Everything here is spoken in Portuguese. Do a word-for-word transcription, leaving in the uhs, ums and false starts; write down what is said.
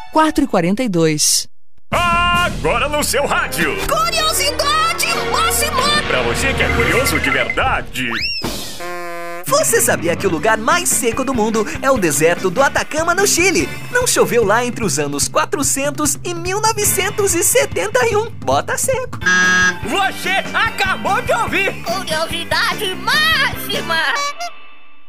quatro e quarenta e dois. Agora no seu rádio. Curiosidade máxima! Pra você que é curioso de verdade. Você sabia que o lugar mais seco do mundo é o deserto do Atacama, no Chile? Não choveu lá entre os anos quatrocentos e mil novecentos e setenta e um. Bota seco. Você acabou de ouvir. Curiosidade máxima!